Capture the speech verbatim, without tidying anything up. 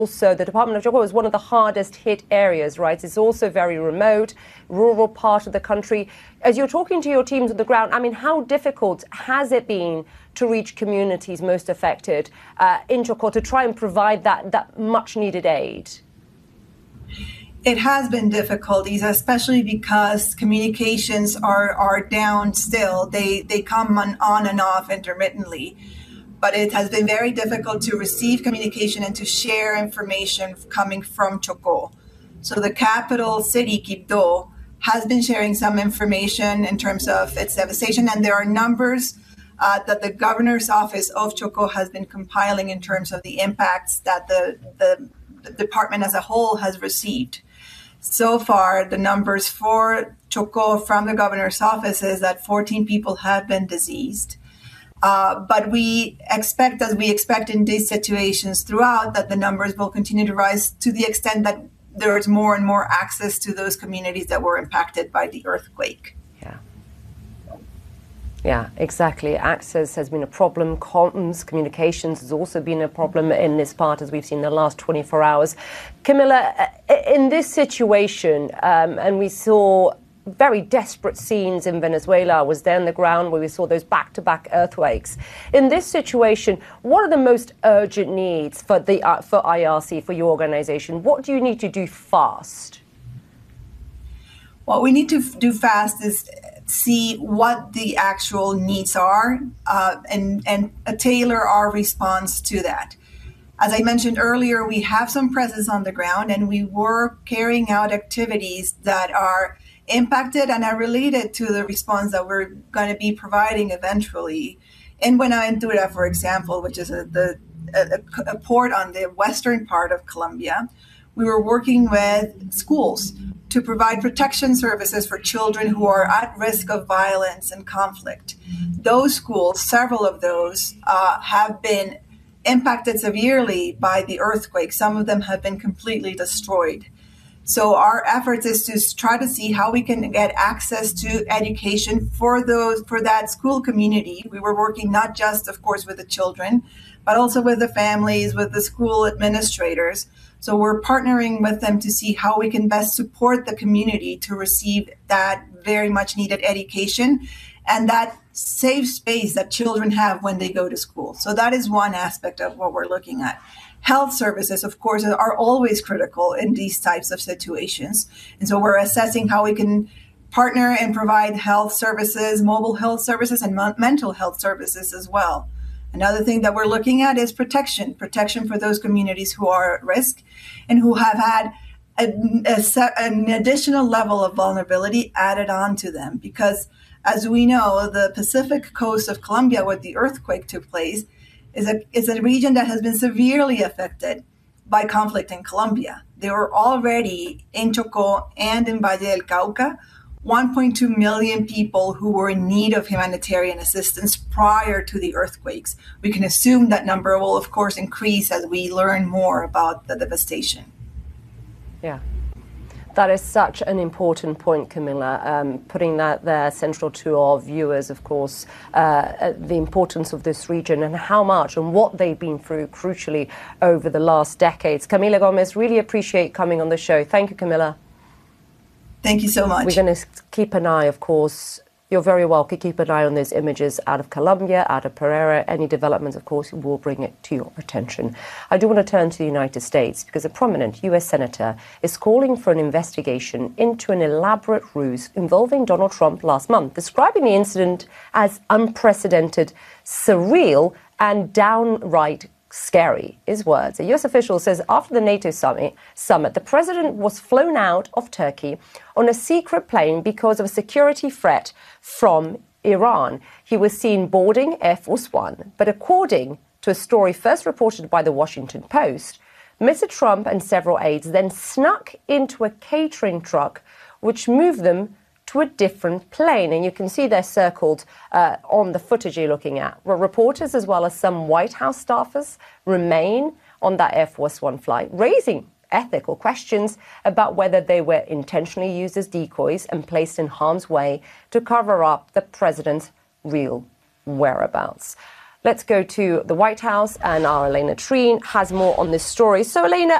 Also, the Department of Chocó is one of the hardest hit areas, right? It's also very remote, rural part of the country. As you're talking to your teams on the ground, I mean, how difficult has it been to reach communities most affected uh, in Chocó to try and provide that, that much needed aid? It has been difficulties, especially because communications are, are down still. They, they come on, on and off intermittently. But it has been very difficult to receive communication and to share information coming from Chocó. So the capital city, Quibdó, has been sharing some information in terms of its devastation, and there are numbers uh, that the governor's office of Chocó has been compiling in terms of the impacts that the, the, the department as a whole has received. So far, the numbers for Chocó from the governor's office is that fourteen people have been diseased. Uh, but we expect, as we expect in these situations throughout, that the numbers will continue to rise to the extent that there is more and more access to those communities that were impacted by the earthquake. Yeah. Yeah, exactly. Access has been a problem. Comms, communications has also been a problem in this part, as we've seen in the last twenty-four hours. Camilla, in this situation, um, and we saw very desperate scenes in Venezuela. I was there on the ground where we saw those back-to-back earthquakes. In this situation, what are the most urgent needs for the uh, for I R C, for your organization? What do you need to do fast? What we need to do fast is see what the actual needs are uh, and, and uh, tailor our response to that. As I mentioned earlier, we have some presence on the ground, and we were carrying out activities that are impacted and are related to the response that we're going to be providing eventually. In Buenaventura, for example, which is a, the, a, a port on the western part of Colombia, we were working with schools to provide protection services for children who are at risk of violence and conflict. Those schools, several of those, uh, have been impacted severely by the earthquake. Some of them have been completely destroyed. So our efforts is to try to see how we can get access to education for those for that school community. We were working not just, of course, with the children, but also with the families, with the school administrators. So we're partnering with them to see how we can best support the community to receive that very much needed education and that safe space that children have when they go to school. So that is one aspect of what we're looking at. Health services, of course, are always critical in these types of situations. And so we're assessing how we can partner and provide health services, mobile health services, and mental health services as well. Another thing that we're looking at is protection, protection for those communities who are at risk and who have had a, a, an additional level of vulnerability added on to them. Because as we know, the Pacific coast of Colombia, where the earthquake took place, is a, is a region that has been severely affected by conflict in Colombia. There were already in Chocó and in Valle del Cauca one point two million people who were in need of humanitarian assistance prior to the earthquakes. We can assume that number will, of course, increase as we learn more about the devastation. Yeah. That is such an important point, Camilla, um, putting that there central to our viewers, of course, uh, the importance of this region and how much and what they've been through, crucially, over the last decades. Camila Gomez, really appreciate coming on the show. Thank you, Camilla. Thank you so much. We're going to keep an eye, of course. You're very welcome. Keep an eye on those images out of Colombia, out of Pereira. Any developments, of course, we'll bring it to your attention. I do want to turn to the United States because a prominent U S senator is calling for an investigation into an elaborate ruse involving Donald Trump last month, describing the incident as unprecedented, surreal, and downright scary, his words. A U S official says after the NATO summit, summit, the president was flown out of Turkey on a secret plane because of a security threat from Iran. He was seen boarding Air Force One. But according to a story first reported by the Washington Post, Mister Trump and several aides then snuck into a catering truck, which moved them to a different plane. And you can see they're circled uh, on the footage you're looking at, where reporters as well as some White House staffers remain on that Air Force One flight, raising ethical questions about whether they were intentionally used as decoys and placed in harm's way to cover up the president's real whereabouts. Let's go to the White House, and our Elena Treen has more on this story. So, Elena,